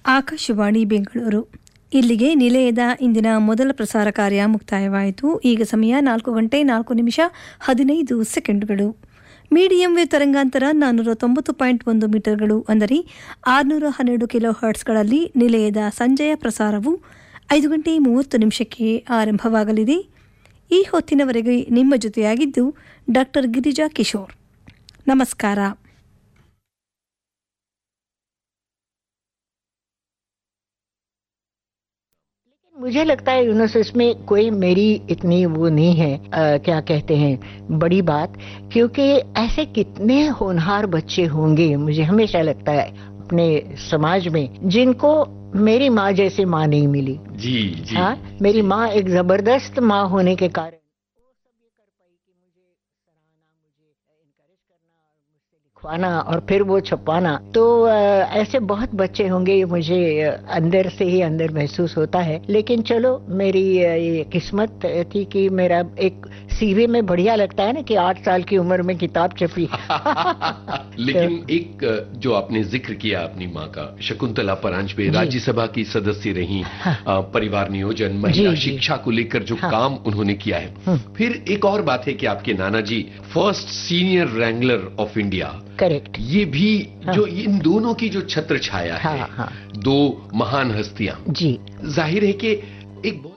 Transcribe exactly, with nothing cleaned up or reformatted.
ಆಕಾಶವಾಣಿ ಬೆಂಗಳೂರು. ಇಲ್ಲಿಗೆ ನಿಲಯದ ಇಂದಿನ ಮೊದಲ ಪ್ರಸಾರ ಕಾರ್ಯ ಮುಕ್ತಾಯವಾಯಿತು. ಈಗ ಸಮಯ ನಾಲ್ಕು ಗಂಟೆ ನಾಲ್ಕು ನಿಮಿಷ ಹದಿನೈದು ಸೆಕೆಂಡುಗಳು. ಮೀಡಿಯಂ ವೇವ್ ತರಂಗಾಂತರ ನಾನ್ನೂರ ತೊಂಬತ್ತು ಪಾಯಿಂಟ್ ಒಂದು ಮೀಟರ್ಗಳು ಅಂದರೆ ಆರುನೂರ ಹನ್ನೆರಡು ಕಿಲೋ ಹರ್ಟ್ಸ್ಗಳಲ್ಲಿ ನಿಲಯದ ಸಂಜೆಯ ಪ್ರಸಾರವು ಐದು ಗಂಟೆ ಮೂವತ್ತು ನಿಮಿಷಕ್ಕೆ ಆರಂಭವಾಗಲಿದೆ. ಈ ಹೊತ್ತಿನವರೆಗೆ ನಿಮ್ಮ ಜೊತೆಯಾಗಿದ್ದು ಡಾಕ್ಟರ್ ಗಿರಿಜಾ ಕಿಶೋರ್. ನಮಸ್ಕಾರ. मुझे लगता है यूनुस इसमें कोई मेरी इतनी वो नहीं है, आ, क्या कहते हैं, बड़ी बात, क्योंकि ऐसे कितने होनहार बच्चे होंगे, मुझे हमेशा लगता है अपने समाज में, जिनको मेरी माँ जैसे माँ नहीं मिली. जी जी. हाँ, मेरी माँ एक जबरदस्त माँ होने के कारण वो सब ये कर पाई कि मुझे सराहना, मुझे इनकरेज करना और मुझसे लिखवाना और फिर वो छपवाना. तो ऐसे बहुत बच्चे होंगे, ये मुझे अंदर से ही अंदर महसूस होता है. लेकिन चलो, मेरी ये किस्मत थी कि मेरा एक सीवी में बढ़िया लगता है ना कि आठ साल की उम्र में किताब छपी. लेकिन तो, एक जो आपने जिक्र किया अपनी माँ का, शकुंतला परांजपे राज्यसभा की सदस्य रही, हाँ, परिवार नियोजन, महिला जी, शिक्षा जी, को लेकर जो हाँ, काम उन्होंने किया है. फिर एक और बात है कि आपके नाना जी first senior Wrangler of India. Correct. ये भी हाँ, जो इन दोनों की जो छत्र छाया हाँ, है, हाँ, दो महान हस्तियां, जी, जाहिर है कि एक